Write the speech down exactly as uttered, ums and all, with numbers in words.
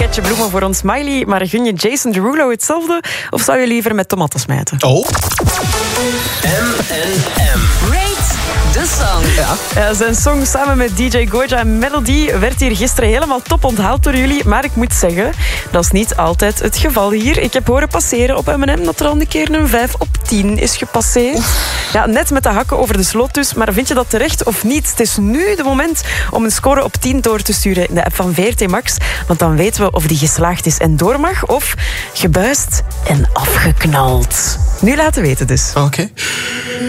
boeketje bloemen voor ons Miley, maar gun je Jason Derulo hetzelfde? Of zou je liever met tomaten smijten? Oh. M en M. Rate the song. Ja. Ja, zijn song samen met D J Goja en Melody werd hier gisteren helemaal top onthaald door jullie. Maar ik moet zeggen, dat is niet altijd het geval hier. Ik heb horen passeren op M en M dat er al een keer een vijf op tien is gepasseerd. Ja, net met de hakken over de sloot dus. Maar vind je dat terecht of niet? Het is nu de moment om een score op tien door te sturen in de app van V R T Max. Want dan weten we of die geslaagd is en door mag. Of gebuist en afgeknald. Nu laten weten dus. Oké. Okay.